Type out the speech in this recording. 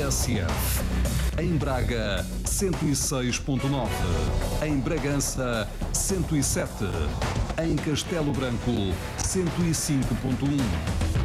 TSF. Em Braga, 106.9. Em Bragança, 107. Em Castelo Branco, 105.1.